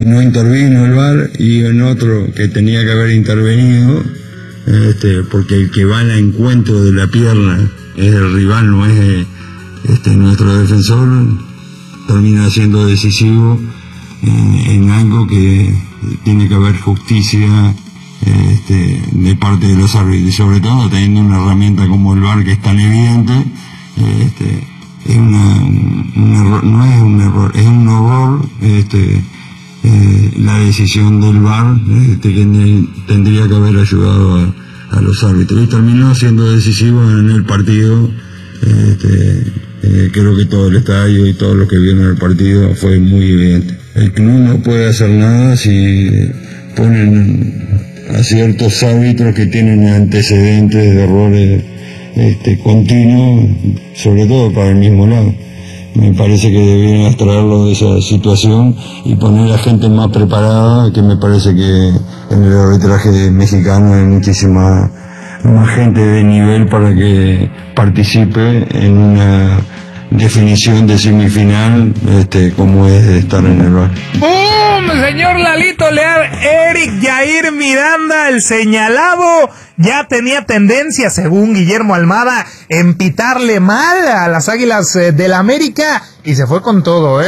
no intervino el VAR, y en otro que tenía que haber intervenido, porque el que va al encuentro de la pierna es el rival, no es nuestro defensor, termina siendo decisivo en algo que tiene que haber justicia de parte de los árbitros, y sobre todo teniendo una herramienta como el VAR, que es tan evidente. Es un error, no es un error, es un horror la decisión del VAR, que tendría que haber ayudado a los árbitros, y terminó siendo decisivo en el partido. Creo que todo el estadio y todos los que vieron el partido fue muy evidente. El club no puede hacer nada si ponen a ciertos árbitros que tienen antecedentes de errores continuos, sobre todo para el mismo lado. Me parece que deberían extraerlo de esa situación y poner a gente más preparada, que me parece que en el arbitraje mexicano hay muchísima más gente de nivel para que participe en una definición de semifinal, como es de estar en el VAR. ¡Bum! Señor Lalito Leal, Eric Jair Miranda, el señalado, ya tenía tendencia, según Guillermo Almada, en pitarle mal a las Águilas del América, y se fue con todo,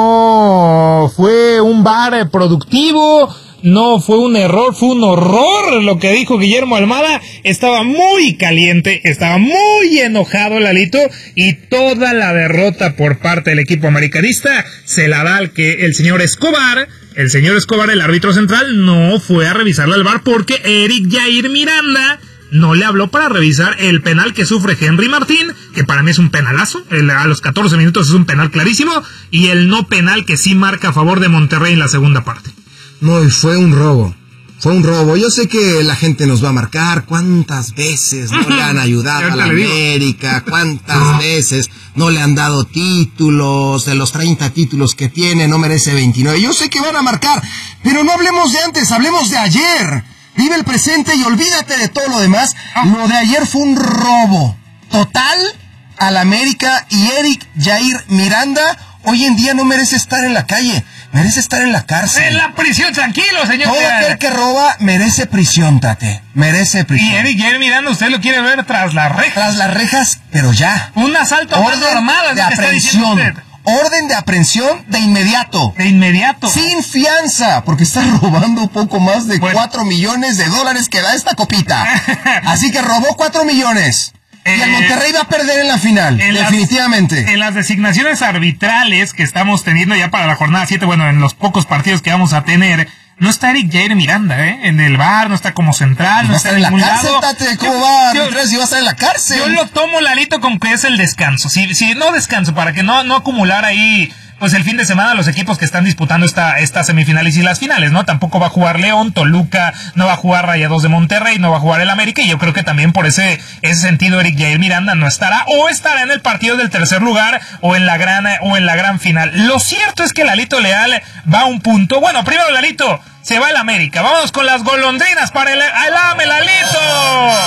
no fue un VAR productivo, no fue un error, fue un horror lo que dijo Guillermo Almada. Estaba muy caliente, estaba muy enojado Lalito, y toda la derrota por parte del equipo americanista se la da al que el señor Escobar, el árbitro central, no fue a revisarle al VAR, porque Eric Jair Miranda no le habló para revisar el penal que sufre Henry Martín, que para mí es un penalazo, a los 14 minutos es un penal clarísimo, y el no penal que sí marca a favor de Monterrey en la segunda parte. No, y fue un robo. Yo sé que la gente nos va a marcar cuántas veces no le han ayudado a la América, cuántas veces no le han dado títulos, de los 30 títulos que tiene, no merece 29. Yo sé que van a marcar, pero no hablemos de antes, hablemos de ayer. Vive el presente y olvídate de todo lo demás. Lo de ayer fue un robo total a la América, y Eric Jair Miranda hoy en día no merece estar en la calle, merece estar en la cárcel. En la prisión, tranquilo, señor. Todo aquel que roba merece prisión, Tate. Merece prisión. Y Eric Jair Miranda, usted lo quiere ver tras las rejas. Tras las rejas, pero ya. Un asalto a mano armada de aprehensión. Orden de aprehensión de inmediato. De inmediato. Sin fianza, porque está robando poco más de 4 millones de dólares que da esta copita. Así que robó 4 millones. Y el Monterrey va a perder en la final, definitivamente. En las designaciones arbitrales que estamos teniendo ya para la jornada 7, bueno, en los pocos partidos que vamos a tener, no está Eric Jair Miranda, en el VAR, no está como central, no está en ningún lado. Tate, ¿cómo va? Si va a estar en la cárcel. Yo lo tomo, Lalito, con que es el descanso. Si no descanso, para que no acumular ahí, pues el fin de semana los equipos que están disputando estas semifinales y las finales, ¿no? Tampoco va a jugar León, Toluca, no va a jugar Rayados de Monterrey, no va a jugar el América, y yo creo que también por ese sentido Eric Jair Miranda no estará, o estará en el partido del tercer lugar, o en la gran final. Lo cierto es que Lalito Leal va a un punto. Bueno, primero Lalito, se va el América. Vámonos con las golondrinas para el AME, Lalito.